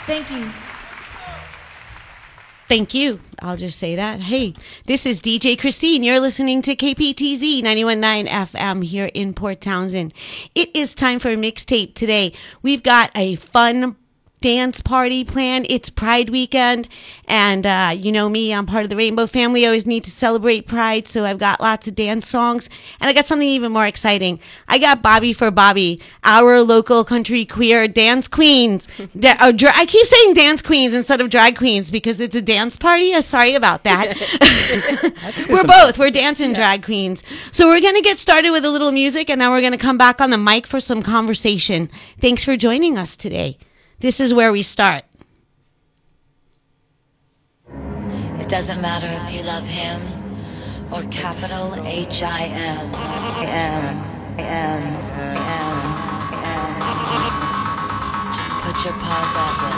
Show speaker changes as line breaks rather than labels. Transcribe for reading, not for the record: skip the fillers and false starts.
Thank you.
Thank you. I'll just say that. Hey, this is DJ Christine. You're listening to KPTZ 91.9 FM here in Port Townsend. It is time for a mixtape today. We've got a fun dance party planned. It's Pride weekend, and you know me, I'm part of the Rainbow family. I always need to celebrate Pride, so I've got lots of dance songs, and I got something even more exciting. I got Bobby for Bobby, our local country queer dance queens. I keep saying dance queens instead of drag queens because it's a dance party. Sorry about that. We're dancing drag queens. So we're going to get started with a little music, and then we're going to come back on the mic for some conversation. Thanks for joining us today. This is where we start.
It doesn't matter if you love him or capital H-I-M. Just put your paws up.